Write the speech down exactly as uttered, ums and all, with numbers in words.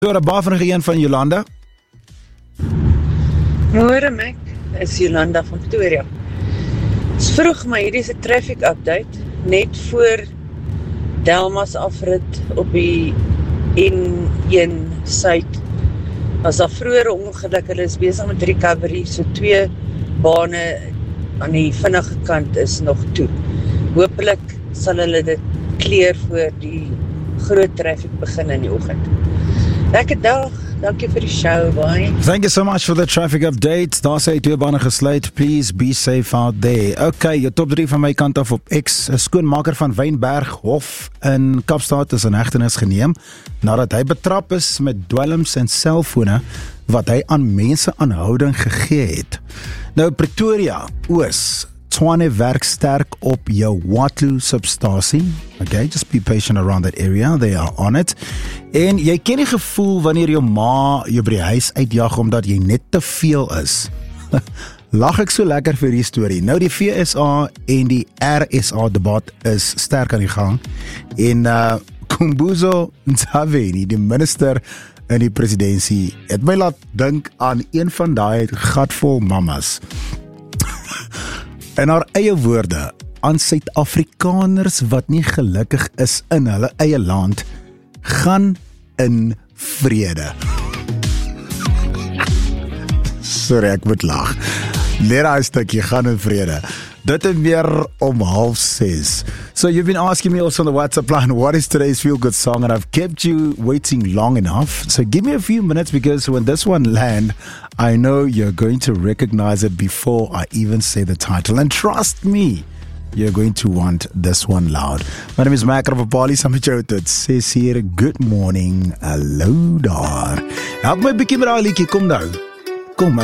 So, 'n baie een van Jolanda. Môre Mac, is Jolanda van Pretoria. Dis vroeg, maar hierdie is 'n traffic update net voor Delmas afrit op die N een Suid. Was daar vroeër ongeluk, hulle is besig met recovery, so twee bane aan die vinnige kant is nog toe. Hoopelik sal hulle dit clear voor die groot traffic begin in die oggend. Lekker dag, dankie vir die show, bye. Thank you so much for the traffic update. Daar sê twee bane gesluit, please be safe out there. Okay, jou top drie van my kant af op X. 'n Skoonmaker van Wynberg Hof in Kaapstad is in hegtenis geneem nadat hy betrap is met dwelms en selfone wat hy aan mense aanhouding gegee het. Nou Pretoria Oos, Tshwane werk sterk op jou Waterloo substasie. Okay, just be patient around that area. They are on it. En jy ken die gevoel wanneer jou ma jou by die huis uitjag omdat jy net te veel is. Lag ek so lekker vir die storie. Nou die V S A en die R S A debat is sterk aan die gang. En uh, Khumbudzo Ntshavheni, die minister in die presidentskap, het my laat dink aan een van daai gatvol mammas. In haar eie woorde, aan Suid-Afrikaners wat nie gelukkig is in hulle eie land, gaan in vrede. Sorry, ek moet lag. Leer hy stukje, gaan in vrede. Dit en meer om half ses. So you've been asking me also on the WhatsApp line, what is today's feel-good song? And I've kept you waiting long enough. So give me a few minutes because when this one lands, I know you're going to recognize it before I even say the title. And trust me, you're going to want this one loud. My name is Mac Ravapali. Saam met jou tot ses hier. Good morning. Hallo daar. Help my bietjie met daai liedjie, kom nou.